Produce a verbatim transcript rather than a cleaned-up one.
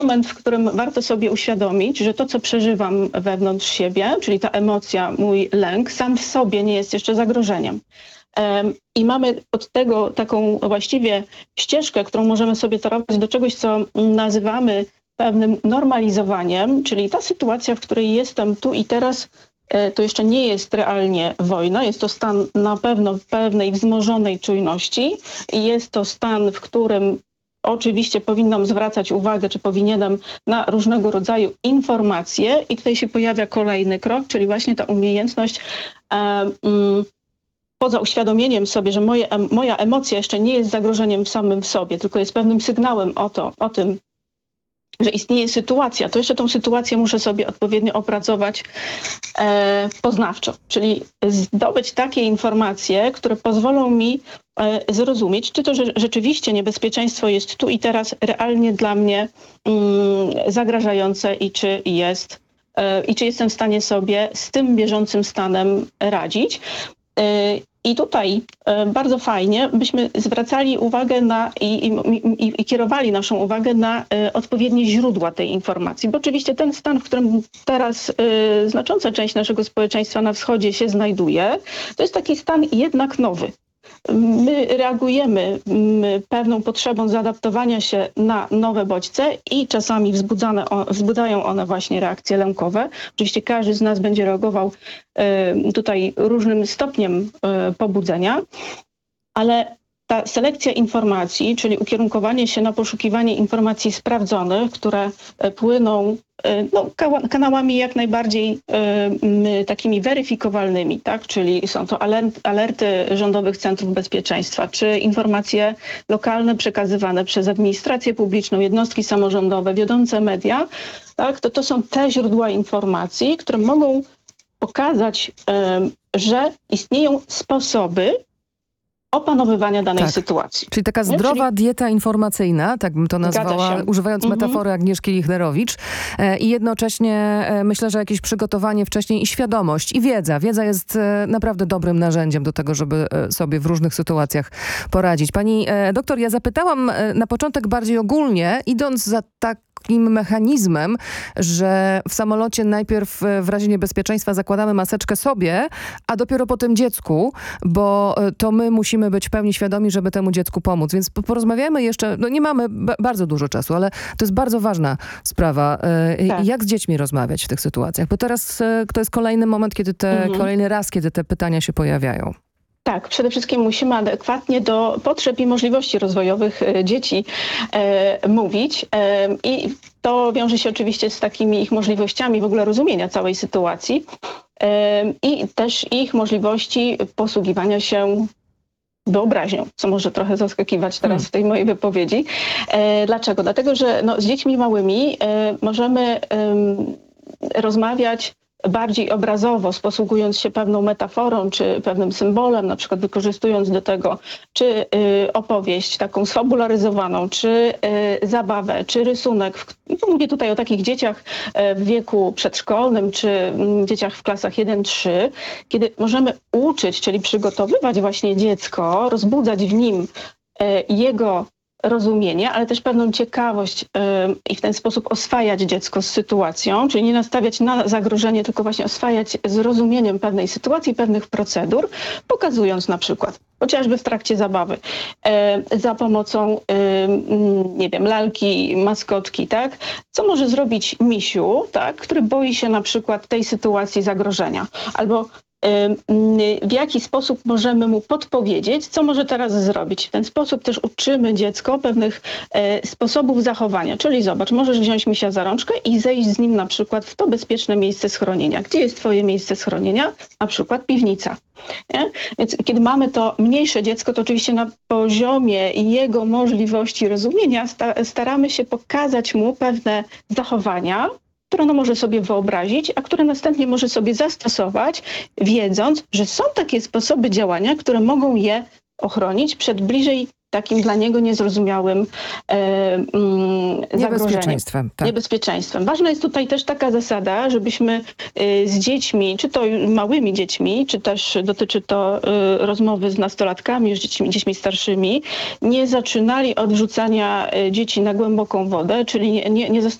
moment, w którym warto sobie uświadomić, że to, co przeżywam wewnątrz siebie, czyli ta emocja, mój lęk, sam w sobie nie jest jeszcze zagrożeniem. I mamy od tego taką właściwie ścieżkę, którą możemy sobie torować do czegoś, co nazywamy pewnym normalizowaniem, czyli ta sytuacja, w której jestem tu i teraz, to jeszcze nie jest realnie wojna, jest to stan na pewno pewnej wzmożonej czujności i jest to stan, w którym oczywiście powinnam zwracać uwagę, czy powinienem, na różnego rodzaju informacje i tutaj się pojawia kolejny krok, czyli właśnie ta umiejętność e, mm, poza uświadomieniem sobie, że moje, moja emocja jeszcze nie jest zagrożeniem samym w sobie, tylko jest pewnym sygnałem o, to, o tym, że istnieje sytuacja, to jeszcze tą sytuację muszę sobie odpowiednio opracować e, poznawczo, czyli zdobyć takie informacje, które pozwolą mi e, zrozumieć, czy to że, rzeczywiście niebezpieczeństwo jest tu i teraz realnie dla mnie mm, zagrażające i czy jest e, i czy jestem w stanie sobie z tym bieżącym stanem radzić. E, I tutaj e, bardzo fajnie byśmy zwracali uwagę na i, i, i, i kierowali naszą uwagę na e, odpowiednie źródła tej informacji, bo oczywiście ten stan, w którym teraz e, znacząca część naszego społeczeństwa na wschodzie się znajduje, to jest taki stan jednak nowy. My reagujemy my, pewną potrzebą zaadaptowania się na nowe bodźce i czasami wzbudzane, o, wzbudzają one właśnie reakcje lękowe. Oczywiście każdy z nas będzie reagował y, tutaj różnym stopniem y, pobudzenia, ale ta selekcja informacji, czyli ukierunkowanie się na poszukiwanie informacji sprawdzonych, które y, płyną y, no, kanałami jak najbardziej y, takimi weryfikowalnymi, tak? Czyli są to alerty rządowych centrów bezpieczeństwa, czy informacje lokalne przekazywane przez administrację publiczną, jednostki samorządowe, wiodące media, tak? To, to są te źródła informacji, które mogą pokazać, y, że istnieją sposoby opanowywania danej tak. sytuacji. Czyli taka zdrowa Czyli... dieta informacyjna, tak bym to nazwała, używając mhm. metafory Agnieszki Lichnerowicz. E, I jednocześnie e, myślę, że jakieś przygotowanie wcześniej i świadomość i wiedza. Wiedza jest e, naprawdę dobrym narzędziem do tego, żeby e, sobie w różnych sytuacjach poradzić. Pani e, doktor, ja zapytałam e, na początek bardziej ogólnie, idąc za tak takim mechanizmem, że w samolocie najpierw w razie niebezpieczeństwa zakładamy maseczkę sobie, a dopiero potem dziecku, bo to my musimy być w pełni świadomi, żeby temu dziecku pomóc. Więc porozmawiamy jeszcze, no nie mamy b- bardzo dużo czasu, ale to jest bardzo ważna sprawa. Tak. Jak z dziećmi rozmawiać w tych sytuacjach? Bo teraz to jest kolejny moment, kiedy te, mhm. kolejny raz, kiedy te pytania się pojawiają. Tak, przede wszystkim musimy adekwatnie do potrzeb i możliwości rozwojowych dzieci e, mówić e, i to wiąże się oczywiście z takimi ich możliwościami w ogóle rozumienia całej sytuacji e, i też ich możliwości posługiwania się wyobraźnią, co może trochę zaskakiwać teraz hmm. w tej mojej wypowiedzi. E, dlaczego? Dlatego, że no, z dziećmi małymi e, możemy e, rozmawiać bardziej obrazowo, posługując się pewną metaforą czy pewnym symbolem, na przykład wykorzystując do tego czy y, opowieść taką sfabularyzowaną, czy y, zabawę, czy rysunek. Mówię tutaj o takich dzieciach y, w wieku przedszkolnym, czy y, dzieciach w klasach jeden trzy, kiedy możemy uczyć, czyli przygotowywać właśnie dziecko, rozbudzać w nim y, jego rozumienie, ale też pewną ciekawość yy, i w ten sposób oswajać dziecko z sytuacją, czyli nie nastawiać na zagrożenie, tylko właśnie oswajać z rozumieniem pewnej sytuacji, pewnych procedur, pokazując na przykład, chociażby w trakcie zabawy, yy, za pomocą, yy, nie wiem, lalki, maskotki, tak? Co może zrobić misiu, tak? Który boi się na przykład tej sytuacji zagrożenia, albo w jaki sposób możemy mu podpowiedzieć, co może teraz zrobić. W ten sposób też uczymy dziecko pewnych e, sposobów zachowania. Czyli zobacz, możesz wziąć misia za rączkę i zejść z nim na przykład w to bezpieczne miejsce schronienia. Gdzie jest twoje miejsce schronienia? Na przykład piwnica. Nie? Więc kiedy mamy to mniejsze dziecko, to oczywiście na poziomie jego możliwości rozumienia sta- staramy się pokazać mu pewne zachowania, które ono może sobie wyobrazić, a które następnie może sobie zastosować, wiedząc, że są takie sposoby działania, które mogą je ochronić przed bliżej takim dla niego niezrozumiałym e, mm, zagrożeniem. Niebezpieczeństwem. Tak. Niebezpieczeństwem. Ważna jest tutaj też taka zasada, żebyśmy y, z dziećmi, czy to małymi dziećmi, czy też dotyczy to y, rozmowy z nastolatkami, już dziećmi, dziećmi starszymi, nie zaczynali od wrzucania y, dzieci na głęboką wodę, czyli nie, nie, nie